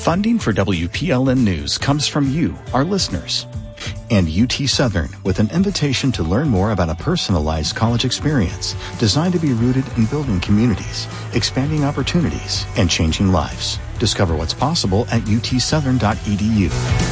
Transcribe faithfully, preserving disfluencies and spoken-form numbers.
Funding for W P L N News comes from you, our listeners. And U T Southern, with an invitation to learn more about a personalized college experience designed to be rooted in building communities, expanding opportunities, and changing lives. Discover what's possible at U T southern dot E D U.